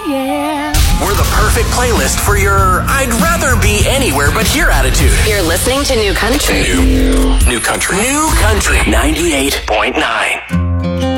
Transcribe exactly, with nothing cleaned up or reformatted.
yeah. We're the perfect playlist for your I'd rather be anywhere but here attitude. You're listening to New Country. New, new country. New country. ninety-eight point nine.